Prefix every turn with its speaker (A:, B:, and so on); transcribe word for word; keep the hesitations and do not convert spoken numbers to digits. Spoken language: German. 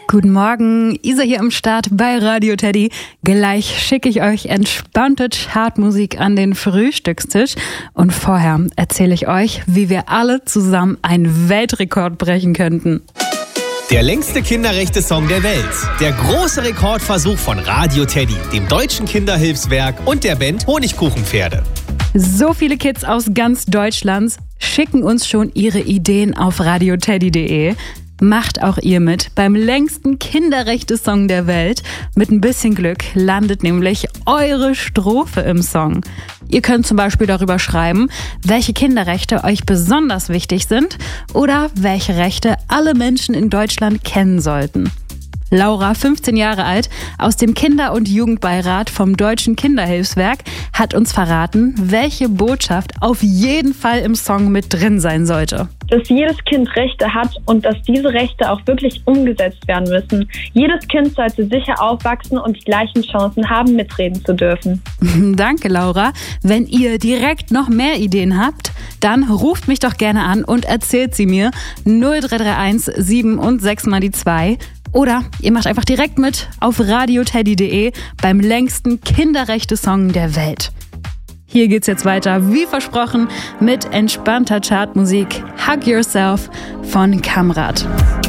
A: Guten Morgen, Isa hier am Start bei Radio Teddy. Gleich schicke ich euch entspannte Chartmusik an den Frühstückstisch. Und vorher erzähle ich euch, wie wir alle zusammen einen Weltrekord brechen könnten.
B: Der längste Kinderrechte-Song der Welt. Der große Rekordversuch von Radio Teddy, dem Deutschen Kinderhilfswerk und der Band Honigkuchenpferde.
A: So viele Kids aus ganz Deutschland schicken uns schon ihre Ideen auf radioteddy punkt de. Macht auch ihr mit beim längsten Kinderrechte-Song der Welt. Mit ein bisschen Glück landet nämlich eure Strophe im Song. Ihr könnt zum Beispiel darüber schreiben, welche Kinderrechte euch besonders wichtig sind oder welche Rechte alle Menschen in Deutschland kennen sollten. Laura, fünfzehn Jahre alt, aus dem Kinder- und Jugendbeirat vom Deutschen Kinderhilfswerk, hat uns verraten, welche Botschaft auf jeden Fall im Song mit drin sein sollte.
C: Dass jedes Kind Rechte hat und dass diese Rechte auch wirklich umgesetzt werden müssen. Jedes Kind sollte sicher aufwachsen und die gleichen Chancen haben, mitreden zu dürfen.
A: Danke, Laura. Wenn ihr direkt noch mehr Ideen habt, dann ruft mich doch gerne an und erzählt sie mir. null drei drei eins sieben und sechs mal die zwei. Oder ihr macht einfach direkt mit auf radioteddy punkt de beim längsten Kinderrechte-Song der Welt. Hier geht's jetzt weiter, wie versprochen, mit entspannter Chartmusik Hug Yourself von Kamrat.